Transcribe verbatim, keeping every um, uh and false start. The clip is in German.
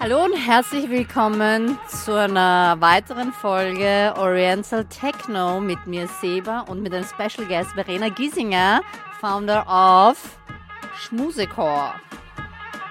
Hallo und herzlich willkommen zu einer weiteren Folge Oriental Techno mit mir Seba und mit einem Special Guest Verena Giesinger, Founder of Schmusecore.